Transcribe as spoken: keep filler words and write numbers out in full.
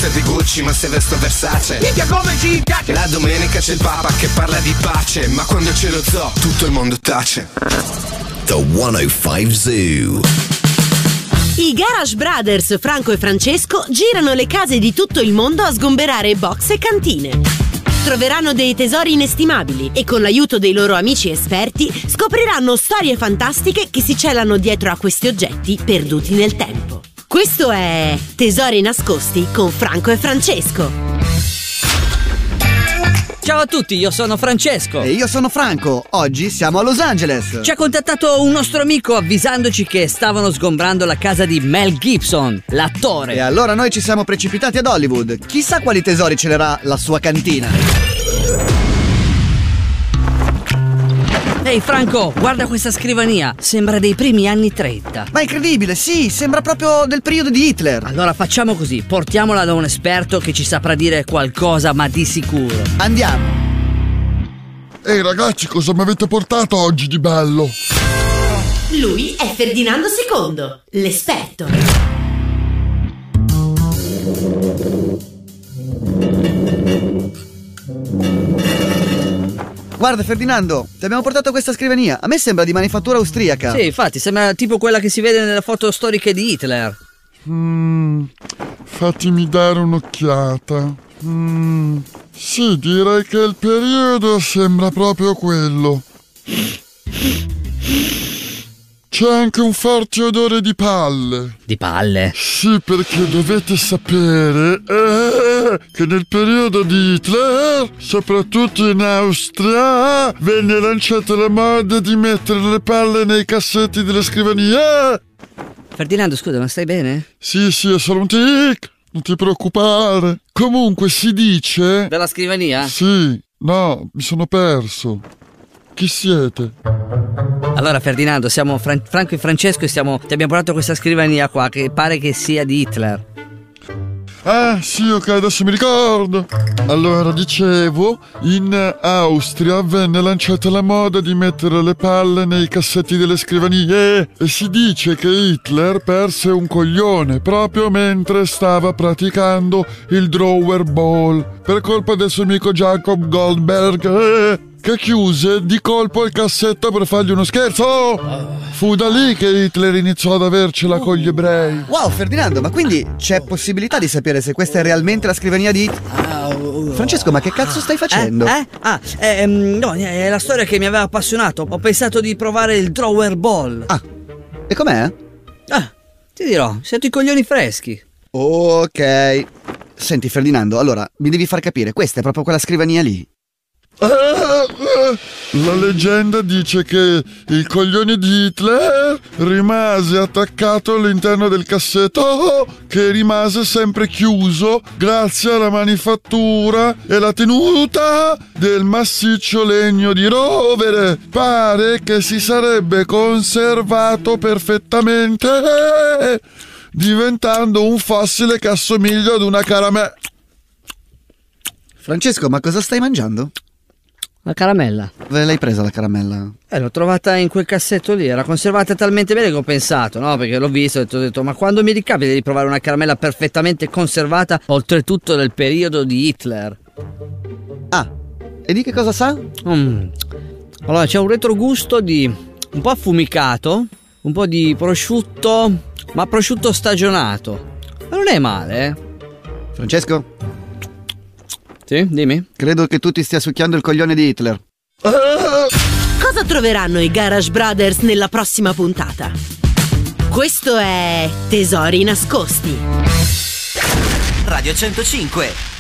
boxer di Gucci, ma se vesto Versace. Minchia come ci piace. La domenica c'è il Papa che parla di pace, ma quando c'è lo zoo tutto il mondo tace. The centocinque Zoo. I Garage Brothers Franco e Francesco girano le case di tutto il mondo a sgomberare box e cantine. Troveranno dei tesori inestimabili e con l'aiuto dei loro amici esperti scopriranno storie fantastiche che si celano dietro a questi oggetti perduti nel tempo. Questo è Tesori nascosti con Franco e Francesco. Ciao a tutti, io sono Francesco. E io sono Franco. Oggi siamo a Los Angeles. Ci ha contattato un nostro amico avvisandoci che stavano sgombrando la casa di Mel Gibson, l'attore. E allora noi ci siamo precipitati ad Hollywood. Chissà quali tesori celerà la sua cantina. Ehi Franco, guarda questa scrivania, sembra dei primi anni trenta. Ma è incredibile, sì, sembra proprio del periodo di Hitler. Allora facciamo così, portiamola da un esperto che ci saprà dire qualcosa, ma di sicuro. Andiamo. Ehi ragazzi, cosa mi avete portato oggi di bello? Lui è Ferdinando secondo, l'esperto. Guarda Ferdinando, ti abbiamo portato questa scrivania. A me sembra di manifattura austriaca. Sì, infatti, sembra tipo quella che si vede nelle foto storiche di Hitler. Mm, fatemi dare un'occhiata. Mm, sì, direi che il periodo sembra proprio quello. C'è anche un forte odore di palle. Di palle? Sì, perché dovete sapere eh, che nel periodo di Hitler, soprattutto in Austria, venne lanciata la moda di mettere le palle nei cassetti delle scrivanie. Ferdinando, scusa, ma stai bene? Sì, sì, è solo un tic, non ti preoccupare. Comunque si dice... Della scrivania? Sì, no, mi sono perso. Chi siete? Allora Ferdinando, siamo Fran- Franco e Francesco e stiamo, ti abbiamo portato questa scrivania qua che pare che sia di Hitler. Ah sì, ok, adesso mi ricordo. Allora, dicevo, in Austria venne lanciata la moda di mettere le palle nei cassetti delle scrivanie e si dice che Hitler perse un coglione proprio mentre stava praticando il drawer ball per colpa del suo amico Jacob Goldberg, eh, che chiuse di colpo il cassetto per fargli uno scherzo. Fu da lì che Hitler iniziò ad avercela con gli ebrei. Wow Ferdinando, ma quindi c'è possibilità di sapere se questa è realmente la scrivania di Hitler? Francesco, ma che cazzo stai facendo? Eh? eh? Ah, eh, no, è la storia che mi aveva appassionato. Ho pensato di provare il drawer ball. Ah, e com'è? Ah, ti dirò, sento i coglioni freschi. Ok. Senti Ferdinando, allora, mi devi far capire, questa è proprio quella scrivania lì. La leggenda dice che il coglione di Hitler rimase attaccato all'interno del cassetto, che rimase sempre chiuso grazie alla manifattura e la tenuta del massiccio legno di rovere. Pare che si sarebbe conservato perfettamente, diventando un fossile che assomiglia ad una caramella. Francesco, ma cosa stai mangiando? La caramella. Dove l'hai presa la caramella? Eh, l'ho trovata in quel cassetto lì, era conservata talmente bene che ho pensato, no? Perché l'ho visto e ho detto, ma quando mi ricapita di provare una caramella perfettamente conservata, oltretutto nel periodo di Hitler? Ah, e di che cosa sa? Mm. Allora, c'è un retrogusto di un po' affumicato, un po' di prosciutto, ma prosciutto stagionato. Ma non è male, eh? Francesco? Sì, dimmi. Credo che tu ti stia succhiando il coglione di Hitler. Cosa troveranno i Garage Brothers nella prossima puntata? Questo è Tesori nascosti. Radio centocinque.